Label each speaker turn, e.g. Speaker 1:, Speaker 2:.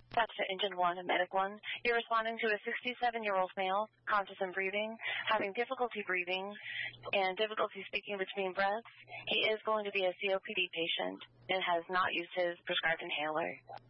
Speaker 1: That's to Engine 1 and Medic 1. You're responding to a 67-year-old male, conscious and breathing, having difficulty breathing and difficulty speaking between breaths. He is going to be a COPD patient and has not used his prescribed inhaler.